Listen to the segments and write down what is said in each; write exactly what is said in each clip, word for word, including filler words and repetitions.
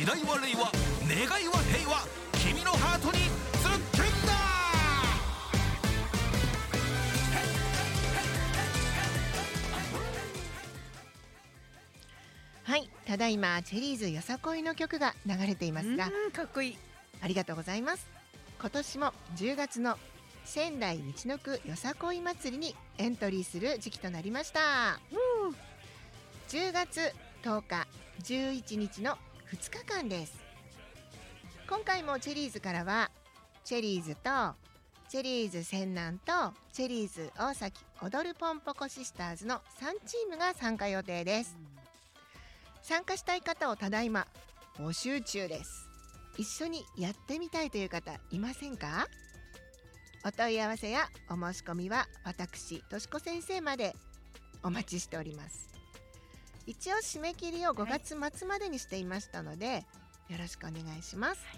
時代は令和、願いは平和、君のハートにズッキュンだ。 はい、ただいまチェリーズよさこいの曲が流れていますが、 うん、かっこいい。 ありがとうございます。今年もじゅうがつの仙台みちのくよさこい祭りにエントリーする時期となりました。 うん、 じゅうがつとおか、じゅういちにちのふつかかんです。今回もチェリーズからはチェリーズとチェリーズ仙南とチェリーズ大崎踊るポンポコシスターズのさんチームが参加予定です。参加したい方をただいま募集中です。一緒にやってみたいという方いませんか？お問い合わせやお申し込みは私としこ先生までお待ちしております。一応締め切りをごがつ末までにしていましたので、はい、よろしくお願いします。はい、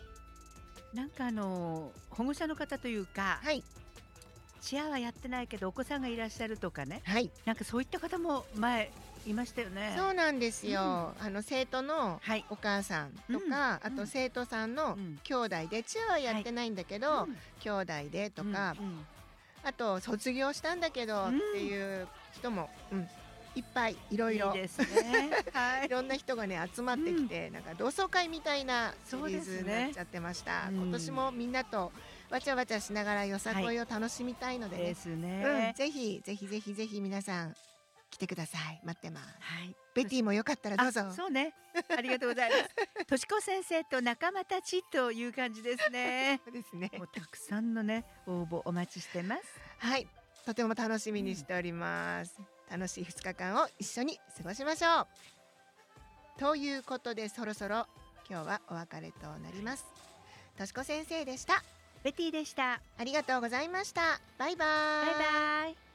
なんかあの保護者の方というか、はい、チアはやってないけどお子さんがいらっしゃるとかね、はい、なんかそういった方も前いましたよね。 そうなんですよ、うん、あの生徒のお母さんとか、はい、あと生徒さんの兄弟で、うん、チアはやってないんだけど、はい、兄弟でとか、うんうん、あと卒業したんだけどっていう人も、うん、いっぱいいろいろいいですね、はい、いろんな人がね集まってきて、うん、なんか同窓会みたいなシリーズになっちゃってました、ね、今年もみんなとわちゃわちゃしながらよさこいを楽しみたいのでね、 ですね、 うん、ぜひぜひぜひぜひ皆さん来てください。待ってます、はい、ベティもよかったらどうぞ。 そうね、ありがとうございますとしこ先生と仲間たちという感じですねそうですね、 もうたくさんのね応募お待ちしてます。 はい、とても楽しみにしております、うん、楽しいふつかかんを一緒に過ごしましょうということで、そろそろ今日はお別れとなります。としこ先生でした。 ベティでした。 ありがとうございました。バイバイ。 バイバイ。